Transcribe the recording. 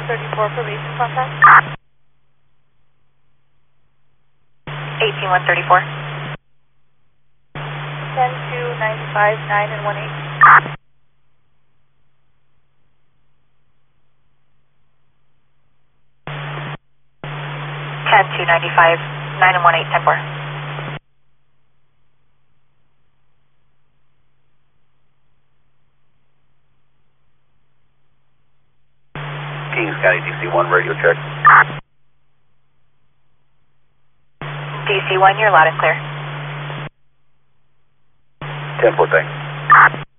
134 probation contact. 18134. 10-2-95, 9 and 1-8. 10-2-95, 9 and 1-8, 10-4. Kings County DC-1 radio check. DC-1, you're loud and clear. 10-4, thanks.